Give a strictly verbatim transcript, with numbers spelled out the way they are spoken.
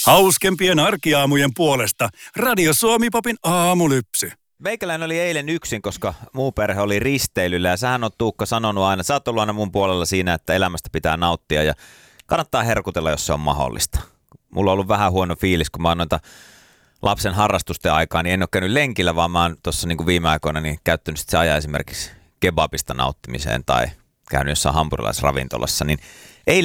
Hauskempien arkiaamujen puolesta Radio Suomi-popin aamulypsy. Meikäläinen oli eilen yksin, koska muu perhe oli risteilyllä ja sähän on Tuukka sanonut aina, sä oot ollut aina mun puolella siinä, että elämästä pitää nauttia ja kannattaa herkutella, jos se on mahdollista. Mulla on ollut vähän huono fiilis, kun mä oon noita lapsen harrastusten aikaa, niin en ole käynyt lenkillä, vaan mä oon tuossa niin kuin viime aikoina niin käyttänyt sit se ajan esimerkiksi kebabista nauttimiseen tai käynyt jossain hampurilaisravintolassa, niin